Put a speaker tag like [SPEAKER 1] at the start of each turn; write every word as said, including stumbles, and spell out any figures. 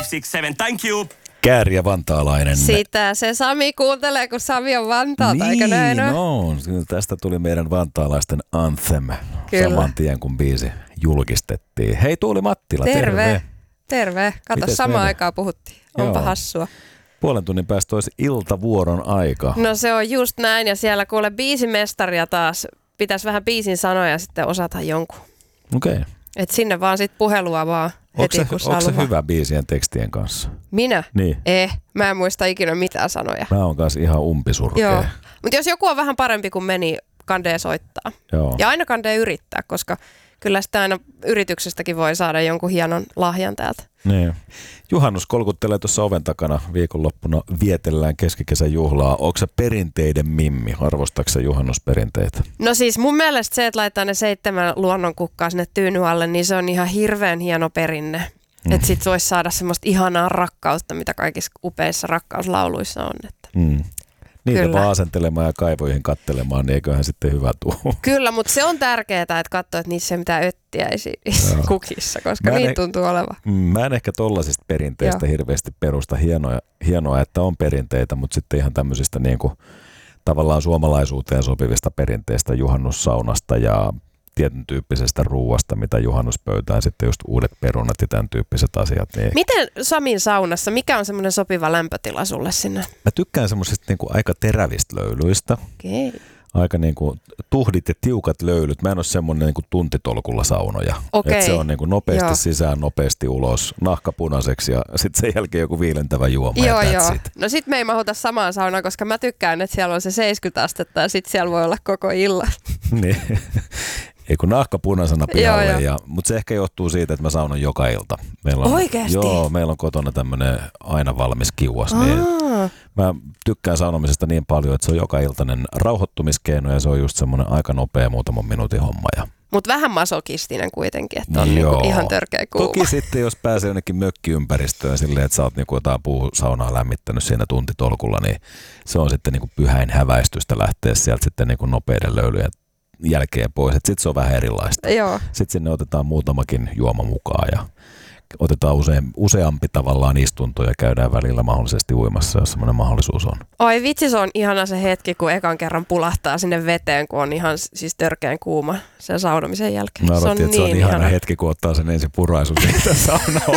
[SPEAKER 1] six seven, thank you.
[SPEAKER 2] Kääriä vantaalainen.
[SPEAKER 3] Sitä se Sami kuuntelee, kun Sami on Vantaalta,
[SPEAKER 2] niin,
[SPEAKER 3] eikö näin ole?
[SPEAKER 2] No, tästä tuli meidän vantaalaisten anthem.
[SPEAKER 3] Kyllä.
[SPEAKER 2] Saman tien, kun biisi julkistettiin. Hei Tuuli Mattila, terve.
[SPEAKER 3] Terve. Terve. Kato,
[SPEAKER 2] Mites
[SPEAKER 3] samaan
[SPEAKER 2] menee?
[SPEAKER 3] aikaan puhuttiin. Onpa
[SPEAKER 2] Joo.
[SPEAKER 3] hassua.
[SPEAKER 2] Puolen tunnin päästä olisi iltavuoron aika.
[SPEAKER 3] No se on just näin, ja siellä kuule biisimestaria taas. Pitäisi vähän biisin sanoja sitten osata jonkun.
[SPEAKER 2] Okei. Okay.
[SPEAKER 3] Et sinne vaan sit puhelua vaan heti,
[SPEAKER 2] Onko
[SPEAKER 3] kun
[SPEAKER 2] se, onko se
[SPEAKER 3] haluaa.
[SPEAKER 2] hyvä biisien tekstien kanssa?
[SPEAKER 3] Minä?
[SPEAKER 2] Niin.
[SPEAKER 3] Eh, mä en muista ikinä mitään sanoja.
[SPEAKER 2] Mä oon kanssa ihan umpisurkea.
[SPEAKER 3] Joo. Mutta jos joku on vähän parempi kuin meni, kandee soittaa.
[SPEAKER 2] Joo.
[SPEAKER 3] Ja aina kandee yrittää, koska kyllä sitä aina yrityksestäkin voi saada jonkun hienon lahjan täältä.
[SPEAKER 2] Niin. Juhannus kolkuttelee tuossa oven takana. Viikonloppuna vietellään keskikesän juhlaa. Onko se perinteiden mimmi? Arvostatko sä juhannusperinteitä?
[SPEAKER 3] No siis mun mielestä se, että laittaa ne seitsemän luonnonkukkaa sinne tyynyn alle, niin se on ihan hirveän hieno perinne. Mm. Että sit voisi saada semmoista ihanaa rakkautta, mitä kaikissa upeissa rakkauslauluissa on. Että.
[SPEAKER 2] Mm. Niitä
[SPEAKER 3] Kyllä.
[SPEAKER 2] vaan asentelemaan ja kaivoihin kattelemaan, niin eiköhän sitten hyvä tuu.
[SPEAKER 3] Kyllä, mutta se on tärkeää, että katsoo, että niissä ei mitään öttiä niissä kukissa, koska
[SPEAKER 2] Mä en
[SPEAKER 3] niin
[SPEAKER 2] e-
[SPEAKER 3] tuntuu olevan.
[SPEAKER 2] Mä en ehkä tollasista perinteistä
[SPEAKER 3] Joo.
[SPEAKER 2] hirveästi perusta. Hienoa, hienoa, että on perinteitä, mutta sitten ihan tämmöisistä niin kuin, tavallaan suomalaisuuteen sopivista perinteistä, juhannussaunasta ja tietyn tyyppisestä ruuasta, mitä juhannuspöytään, sitten just uudet perunat ja tämän tyyppiset asiat. Niin
[SPEAKER 3] Miten Samin saunassa, mikä on semmoinen sopiva lämpötila sulle sinne?
[SPEAKER 2] mä tykkään semmoisista niin kuin aika terävistä löylyistä.
[SPEAKER 3] Okei. Okay.
[SPEAKER 2] Aika niin kuin tuhdit ja tiukat löylyt. Mä en ole semmoinen niin kuin tuntitolkulla saunoja.
[SPEAKER 3] Okei.
[SPEAKER 2] Et se on niin kuin nopeasti
[SPEAKER 3] Joo.
[SPEAKER 2] sisään, nopeasti ulos, nahka punaiseksi ja sitten sen jälkeen joku viilentävä juoma
[SPEAKER 3] Joo,
[SPEAKER 2] ja
[SPEAKER 3] joo.
[SPEAKER 2] that's it.
[SPEAKER 3] No sit me ei mahuta samaan saunaan, koska mä tykkään, että siellä on se seitsemänkymmentä astetta ja sit siellä voi olla koko illan.
[SPEAKER 2] Niin. Ei kun nahka punaisena pihalle,
[SPEAKER 3] Joo, joo.
[SPEAKER 2] ja, mutta se ehkä johtuu siitä, että mä saunon joka ilta. Meillä on,
[SPEAKER 3] Oikeesti?
[SPEAKER 2] Joo, meillä on kotona tämmöinen aina valmis kiuas. Niin mä tykkään saunomisesta niin paljon, että se on joka iltainen rauhoittumiskeino ja se on just semmoinen aika nopea muutaman minuutin homma. Ja
[SPEAKER 3] Mutta vähän masokistinen kuitenkin, että on
[SPEAKER 2] Joo.
[SPEAKER 3] niinku ihan törkeä kuuma.
[SPEAKER 2] Toki sitten, jos pääsee jonnekin mökkiympäristöön silleen, että sä oot niinku jotain puusaunaa lämmittänyt siinä tuntitolkulla, niin se on sitten niinku pyhäin häväistystä lähteä sieltä sitten niinku nopeiden löylyjen jälkeen pois. Sitten se on vähän erilaista.
[SPEAKER 3] Joo.
[SPEAKER 2] Sitten sinne otetaan muutamakin juoma mukaan ja otetaan usein, useampi tavallaan istunto ja käydään välillä mahdollisesti uimassa, jos semmoinen mahdollisuus on.
[SPEAKER 3] Oi vitsi, se on ihana se hetki, kun ekan kerran pulahtaa sinne veteen, kun on ihan siis törkeän kuuma sen saunomisen jälkeen.
[SPEAKER 2] Mä
[SPEAKER 3] se on
[SPEAKER 2] arvattiin, että
[SPEAKER 3] niin
[SPEAKER 2] se on ihana
[SPEAKER 3] ihana
[SPEAKER 2] hetki, kun ottaa sen ensin puraisun siitä saunaa